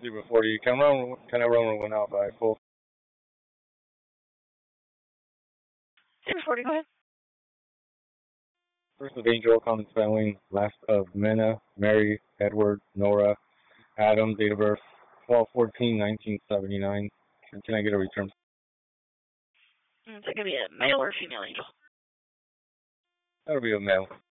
Zebra 40. Can I run one out by full? Zebra 40, go ahead. First of Angel, common spelling. Last of Mena, Mary, Edward, Nora, Adam, date of birth 12/14/1979. Can I get a return? Is that going to be a male or female angel? That'll be a male.